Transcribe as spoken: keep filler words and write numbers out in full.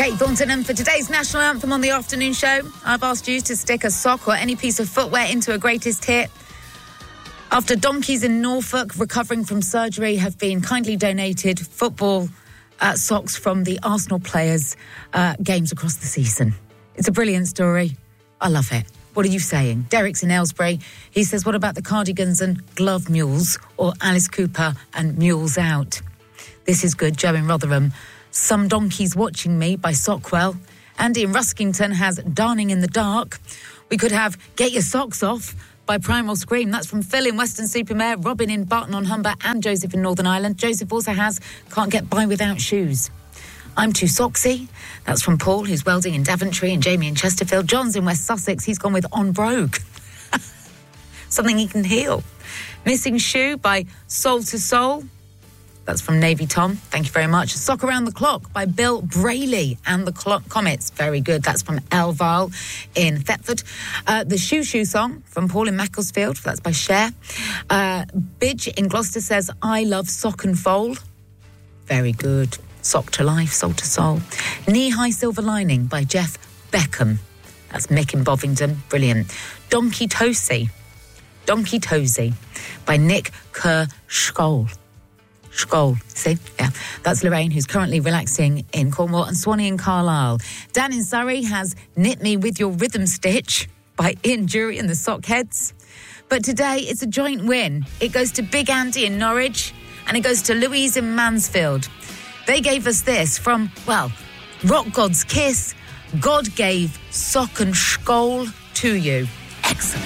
Kate Thornton, and for today's national anthem on the afternoon show, I've asked you to stick a sock or any piece of footwear into a greatest hit. After donkeys in Norfolk recovering from surgery have been kindly donated football uh, socks from the Arsenal players' uh, games across the season. It's a brilliant story. I love it. What are you saying? Derek's in Aylesbury. He says, what about the cardigans and glove mules, or Alice Cooper and Mules Out? This is good. Joe in Rotherham. Some Donkeys Watching Me by Sockwell. Andy in Ruskington has Darning in the Dark. We could have Get Your Socks Off by Primal Scream. That's from Phil in Weston-super-Mare, Robin in Barton-on-Humber, and Joseph in Northern Ireland. Joseph also has Can't Get By Without Shoes. I'm Too Socksy. That's from Paul, who's welding in Daventry, and Jamie in Chesterfield. John's in West Sussex. He's gone with On Brogue. Something he can heal. Missing Shoe by Soul to Soul. That's from Navy Tom. Thank you very much. Sock Around the Clock by Bill Brayley and the Clock Comets. Very good. That's from Elval in Thetford. Uh, the Shoo Shoo Song from Paul in Macclesfield. That's by Cher. Uh, Bidge in Gloucester says, I love Sock and Fold. Very good. Sock to Life, Soul to Soul. Knee High Silver Lining by Jeff Beckham. That's Mick in Bovingdon. Brilliant. Donkey Tosie. Donkey Tosie by Nick Kerr-Scholl. Scholl, see? Yeah. That's Lorraine, who's currently relaxing in Cornwall, and Swanee in Carlisle. Dan in Surrey has Knit Me With Your Rhythm Stitch by Ian Jury and the Sockheads. But today, it's a joint win. It goes to Big Andy in Norwich, and it goes to Louise in Mansfield. They gave us this from, well, Rock God's Kiss. God gave Sock and Scholl to you. Excellent.